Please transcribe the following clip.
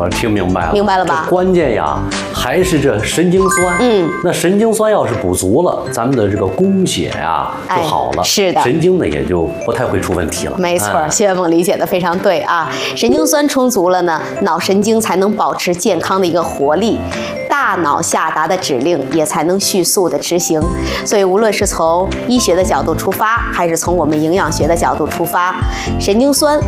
我听明白了， 明白了吧？ 关键呀，还是这神经酸。那神经酸要是补足了，咱们的这个供血呀就好了。 是的， 神经呢也就不太会出问题了。 没错，谢月梦理解的非常对啊。神经酸充足了呢，脑神经才能保持健康的一个活力。大脑下达的指令也才能迅速的执行，所以无论是从医学的角度出发，还是从我们营养学的角度出发，神经酸